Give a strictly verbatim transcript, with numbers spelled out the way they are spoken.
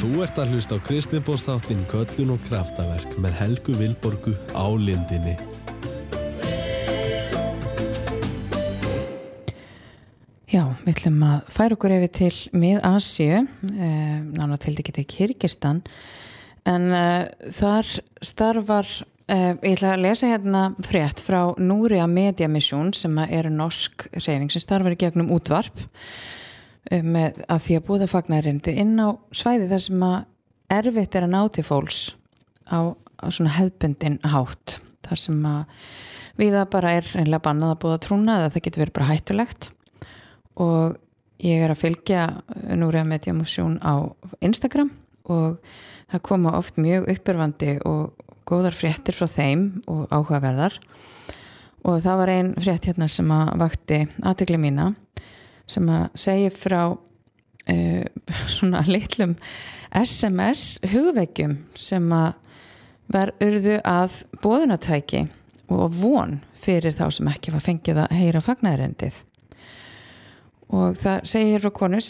Þú ert að hlusta á Kristniboðsþáttinn Köllun og kraftaverk með Helgu Vilborgu á Lindinni. Já, við ætlum að færa okkur yfir til Mið-Asíu, eh, nánar tiltekið til Kirgistan, en eh, þar starfar, eh, ég ætla að lesa hérna frétt frá Núria Media Mission sem er norsk hreyfing sem starfar í gegnum útvarp með að því að búða fagnaðarindi inn á svæði þar sem að erfitt er að ná til fólks á, á svona hefðbundin hátt, þar sem að viða bara er einlega bannað að búða trúna eða það getur verið bara hættulegt. Og ég er að fylgja Núria Media Mission á Instagram og það koma oft mjög uppörvandi og góðar fréttir frá þeim og áhugaverðar og það var ein frétt hérna sem að vakti athygli mína sem að segja frá uh, svona litlum S M S hugveggjum sem að var urðu að boðunartæki og von fyrir þá sem ekki var fengið að heyra fagnaðarindið. Og það segir frá konu